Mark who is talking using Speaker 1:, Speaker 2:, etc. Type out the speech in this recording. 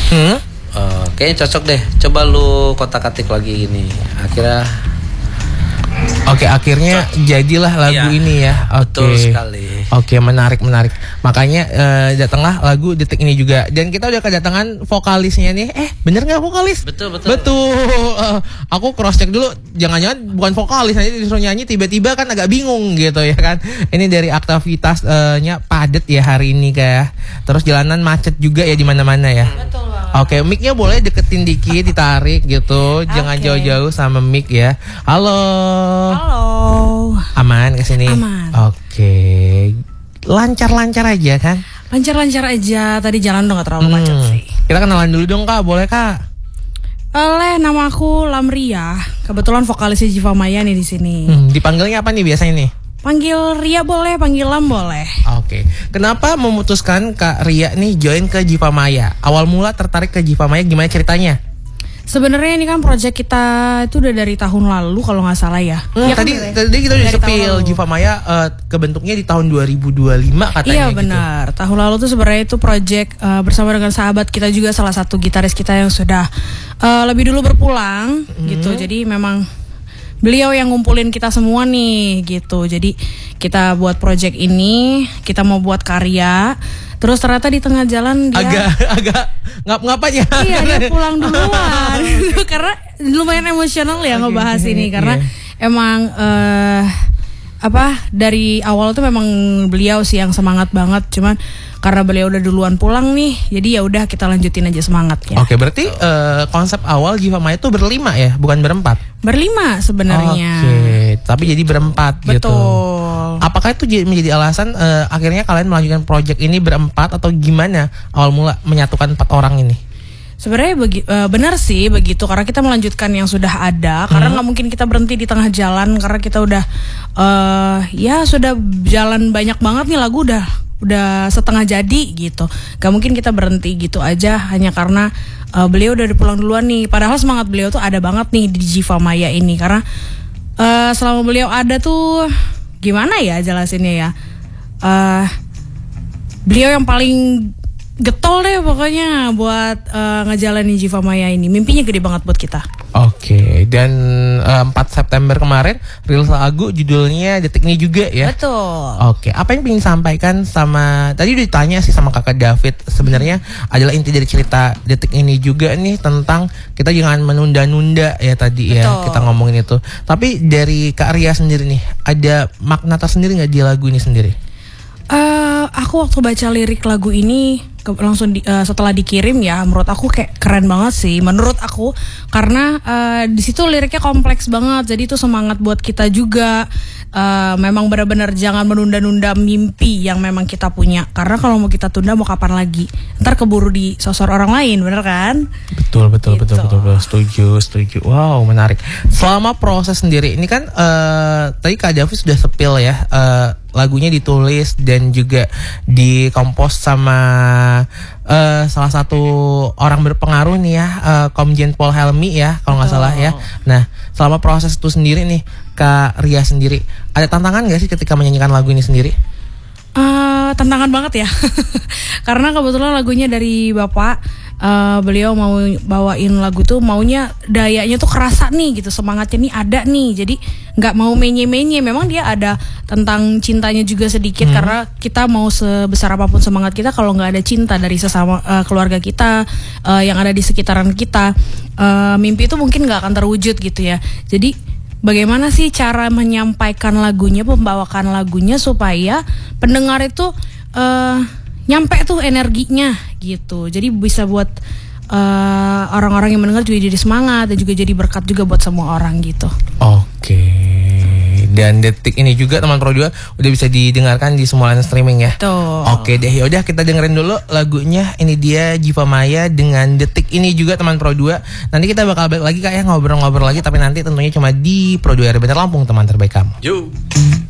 Speaker 1: Kayaknya cocok deh. Coba lu kotak-katik lagi ini.
Speaker 2: Akhirnya jadilah lagu ini ya.
Speaker 1: Betul sekali.
Speaker 2: Menarik. Makanya datanglah lagu Detik ini juga. Dan kita udah kedatangan vokalisnya nih. Bener nggak vokalis?
Speaker 1: Betul.
Speaker 2: Aku cross check dulu. Jangan-jangan bukan vokalis, nanti disuruh nyanyi tiba-tiba kan agak bingung gitu ya kan. Ini dari aktivitasnya padat ya hari ini kayak. Terus jalanan macet juga ya di mana-mana ya.
Speaker 3: Betul banget.
Speaker 2: Mic-nya boleh deketin dikit, ditarik gitu. Jangan jauh-jauh sama mic ya. Halo. Aman kesini?
Speaker 3: Aman.
Speaker 2: Lancar-lancar aja kan?
Speaker 3: Lancar-lancar aja. Tadi jalan udah gak terlalu macet sih.
Speaker 2: Kita kenalan dulu dong Kak, boleh Kak?
Speaker 3: Nama aku Lamria. Kebetulan vokalisnya Jiva Maya nih di sini.
Speaker 2: Dipanggilnya apa nih biasanya nih?
Speaker 3: Panggil Ria boleh, panggil Lam boleh.
Speaker 2: Kenapa memutuskan Kak Ria nih join ke Jiva Maya? Awal mula tertarik ke Jiva Maya gimana ceritanya?
Speaker 3: Sebenarnya ini kan proyek kita itu udah dari tahun lalu kalau nggak salah ya.
Speaker 2: Tadi kita udah sepil Jiva Maya kebentuknya di tahun 2025 katanya.
Speaker 3: Iya benar. Tahun lalu tuh sebenarnya itu proyek bersama dengan sahabat kita juga, salah satu gitaris kita yang sudah lebih dulu berpulang gitu. Jadi memang beliau yang ngumpulin kita semua nih gitu. Jadi kita buat proyek ini, kita mau buat karya. Terus ternyata di tengah jalan dia
Speaker 2: agak ngap-ngapan ya.
Speaker 3: Iya, dia pulang duluan. Karena lumayan emosional ya ngebahas ini karena emang dari awal tuh memang beliau sih yang semangat banget, cuman karena beliau udah duluan pulang nih, jadi ya udah kita lanjutin aja semangatnya.
Speaker 2: Berarti konsep awal Jiva Maya tuh berlima ya, bukan berempat? Berlima
Speaker 3: sebenarnya.
Speaker 2: Tapi jadi berempat.
Speaker 3: Betul.
Speaker 2: Gitu. Apakah itu menjadi alasan akhirnya kalian melanjutkan proyek ini berempat atau gimana awal mula menyatukan 4 orang ini?
Speaker 3: Sebenarnya benar sih begitu, karena kita melanjutkan yang sudah ada. Karena nggak mungkin kita berhenti di tengah jalan, karena kita udah sudah jalan banyak banget nih, lagu udah setengah jadi gitu. Gak mungkin kita berhenti gitu aja hanya karena beliau udah pulang duluan nih. Padahal semangat beliau tuh ada banget nih di Jiva Maya ini, karena selama beliau ada tuh gimana ya jelasinnya ya, beliau yang paling getol deh pokoknya buat ngejalanin Jiva Maya ini. Mimpinya gede banget buat kita.
Speaker 2: Dan 4 September kemarin rilis lagu judulnya Detik ini juga ya.
Speaker 3: Betul.
Speaker 2: Apa yang ingin sampaikan sama, tadi udah ditanya sih sama Kakak David, sebenarnya adalah inti dari cerita Detik ini juga nih tentang kita jangan menunda-nunda ya tadi. Betul. Ya kita ngomongin itu. Tapi dari Kak Ria sendiri nih, ada makna tersendiri nggak di lagu ini sendiri?
Speaker 3: Aku waktu baca lirik lagu ini langsung setelah dikirim ya, menurut aku kayak keren banget sih menurut aku, karena di situ liriknya kompleks banget. Jadi itu semangat buat kita juga. Memang benar-benar jangan menunda-nunda mimpi yang memang kita punya, karena kalau mau kita tunda mau kapan lagi, ntar keburu disosor orang lain, bener kan?
Speaker 2: Betul. Setuju. Wow, menarik. Selama proses sendiri ini kan tadi Kak David sudah sepil ya, lagunya ditulis dan juga dikompos sama salah satu orang berpengaruh nih ya, Komjen Paul Helmi ya kalau nggak salah ya. Nah, selama proses itu sendiri nih Kak Ria sendiri, ada tantangan nggak sih ketika menyanyikan lagu ini sendiri?
Speaker 3: Tantangan banget ya. Karena kebetulan lagunya dari Bapak, beliau mau bawain lagu tuh maunya dayanya tuh kerasa nih gitu, semangatnya nih ada nih. Jadi nggak mau menye-menye. Memang dia ada tentang cintanya juga sedikit, karena kita mau sebesar apapun semangat kita, kalau nggak ada cinta dari sesama keluarga kita yang ada di sekitaran kita, mimpi itu mungkin nggak akan terwujud gitu ya. Jadi bagaimana sih cara menyampaikan lagunya, membawakan lagunya supaya pendengar itu nyampe tuh energinya gitu. Jadi bisa buat orang-orang yang mendengar juga jadi semangat dan juga jadi berkat juga buat semua orang gitu.
Speaker 2: Dan Detik ini juga teman Pro 2 udah bisa didengarkan di semua layanan streaming ya. Yaudah kita dengerin dulu lagunya. Ini dia Jiva Maya dengan Detik ini juga teman Pro 2. Nanti kita bakal balik lagi kayak ngobrol-ngobrol lagi, tapi nanti tentunya cuma di Pro 2 RBN Lampung, teman terbaik kamu.